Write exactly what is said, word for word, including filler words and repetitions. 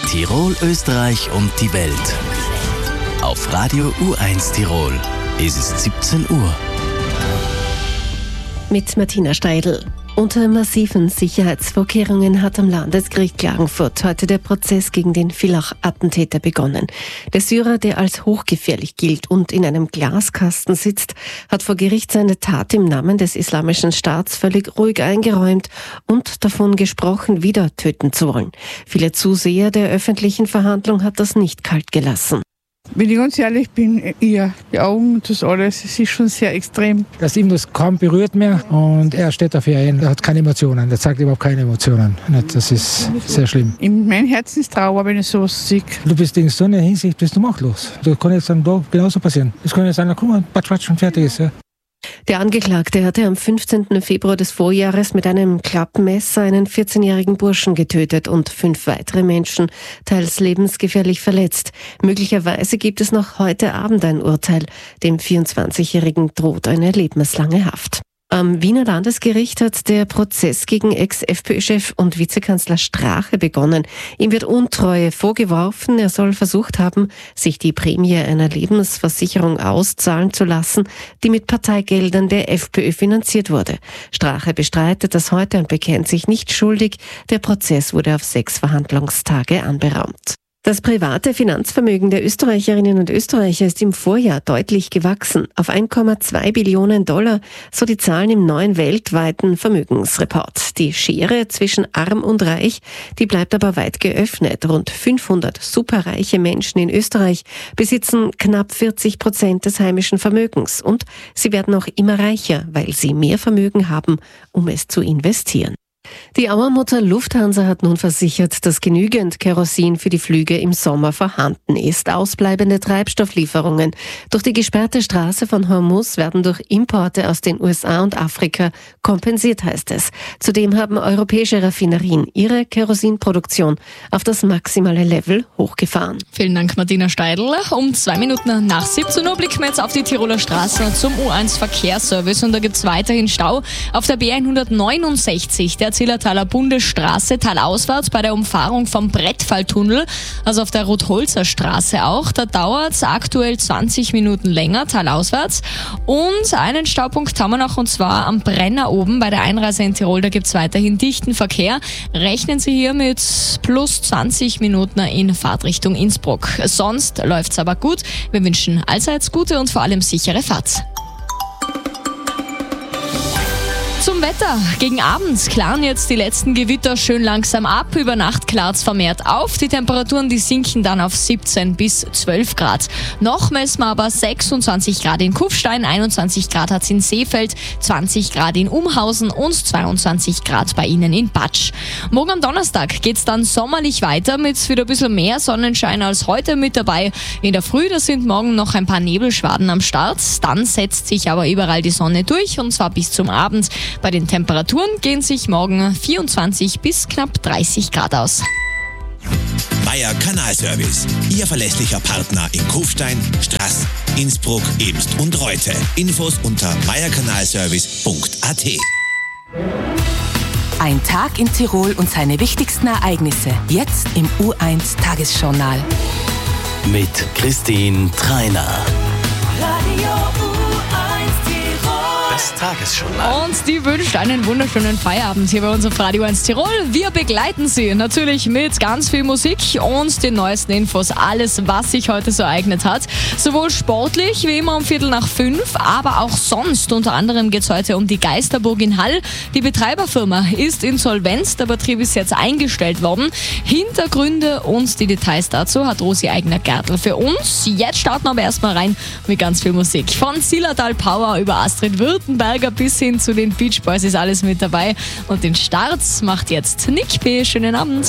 Tirol, Österreich und die Welt. Auf Radio U eins Tirol ist es siebzehn Uhr. Mit Martina Steidl. Unter massiven Sicherheitsvorkehrungen hat am Landesgericht Klagenfurt heute der Prozess gegen den Villach-Attentäter begonnen. Der Syrer, der als hochgefährlich gilt und in einem Glaskasten sitzt, hat vor Gericht seine Tat im Namen des Islamischen Staats völlig ruhig eingeräumt und davon gesprochen, wieder töten zu wollen. Viele Zuseher der öffentlichen Verhandlung hat das nicht kalt gelassen. Wenn ich ganz ehrlich bin, eher die Augen und das alles, es ist schon sehr extrem. Dass ihm das kaum berührt mehr und er steht dafür ein, er hat keine Emotionen, er zeigt überhaupt keine Emotionen. Das ist sehr schlimm. In meinem Herzen ist Trauer, wenn ich sowas sehe. Du bist in so einer Hinsicht bist du machtlos. Das kann jetzt dann da genauso passieren. Es kann jetzt sein, guck mal, patsch und fertig ist. Ja. Der Angeklagte hatte am fünfzehnten Februar des Vorjahres mit einem Klappmesser einen vierzehnjährigen Burschen getötet und fünf weitere Menschen teils lebensgefährlich verletzt. Möglicherweise gibt es noch heute Abend ein Urteil. Dem vierundzwanzigjährigen droht eine lebenslange Haft. Am Wiener Landesgericht hat der Prozess gegen Ex-FPÖ-Chef und Vizekanzler Strache begonnen. Ihm wird Untreue vorgeworfen. Er soll versucht haben, sich die Prämie einer Lebensversicherung auszahlen zu lassen, die mit Parteigeldern der FPÖ finanziert wurde. Strache bestreitet das heute und bekennt sich nicht schuldig. Der Prozess wurde auf sechs Verhandlungstage anberaumt. Das private Finanzvermögen der Österreicherinnen und Österreicher ist im Vorjahr deutlich gewachsen, auf eins Komma zwei Billionen Dollar, so die Zahlen im neuen weltweiten Vermögensreport. Die Schere zwischen arm und reich, die bleibt aber weit geöffnet. Rund fünfhundert superreiche Menschen in Österreich besitzen knapp vierzig Prozent des heimischen Vermögens und sie werden auch immer reicher, weil sie mehr Vermögen haben, um es zu investieren. Die Auermutter Lufthansa hat nun versichert, dass genügend Kerosin für die Flüge im Sommer vorhanden ist. Ausbleibende Treibstofflieferungen durch die gesperrte Straße von Hormuz werden durch Importe aus den U S A und Afrika kompensiert, heißt es. Zudem haben europäische Raffinerien ihre Kerosinproduktion auf das maximale Level hochgefahren. Vielen Dank, Martina Steidl. Um zwei Minuten nach siebzehn Uhr blicken wir jetzt auf die Tiroler Straße zum U eins Verkehrsservice und da gibt es weiterhin Stau auf der B hundertneunundsechzig, der Zillertaler Bundesstraße, talauswärts bei der Umfahrung vom Brettfalltunnel, also auf der Rotholzer Straße auch. Da dauert es aktuell zwanzig Minuten länger, talauswärts. Und einen Staupunkt haben wir noch, und zwar am Brenner oben bei der Einreise in Tirol. Da gibt es weiterhin dichten Verkehr. Rechnen Sie hier mit plus zwanzig Minuten in Fahrtrichtung Innsbruck. Sonst läuft es aber gut. Wir wünschen allseits gute und vor allem sichere Fahrt. Zum Wetter. Gegen Abend klaren jetzt die letzten Gewitter schön langsam ab. Über Nacht klart es vermehrt auf. Die Temperaturen, die sinken dann auf siebzehn bis zwölf Grad. Noch messen wir aber sechsundzwanzig Grad in Kufstein, einundzwanzig Grad hat es in Seefeld, zwanzig Grad in Umhausen und zweiundzwanzig Grad bei Ihnen in Batsch. Morgen am Donnerstag geht es dann sommerlich weiter mit wieder ein bisschen mehr Sonnenschein als heute mit dabei. In der Früh, da sind morgen noch ein paar Nebelschwaden am Start. Dann setzt sich aber überall die Sonne durch und zwar bis zum Abend. Bei den Temperaturen gehen sich morgen vierundzwanzig bis knapp dreißig Grad aus. Meier Kanalservice, Ihr verlässlicher Partner in Kufstein, Straß, Innsbruck, Ebst und Reute. Infos unter meierkanalservice punkt a t. Ein Tag in Tirol und seine wichtigsten Ereignisse. Jetzt im U eins Tagesjournal. Mit Christine Treiner. Radio Das Tagesjournal. Und die wünscht einen wunderschönen Feierabend hier bei uns auf Radio eins Tirol. Wir begleiten Sie natürlich mit ganz viel Musik und den neuesten Infos. Alles, was sich heute so ereignet hat. Sowohl sportlich wie immer um Viertel nach fünf, aber auch sonst. Unter anderem geht es heute um die Geisterburg in Hall. Die Betreiberfirma ist insolvent. Der Betrieb ist jetzt eingestellt worden. Hintergründe und die Details dazu hat Rosi Eigner-Gärtl für uns. Jetzt starten wir aber erstmal rein mit ganz viel Musik. Von Zillertal Power über Astrid Württemberger bis hin zu den Beach Boys ist alles mit dabei. Und den Start macht jetzt Nick P. Schönen Abend.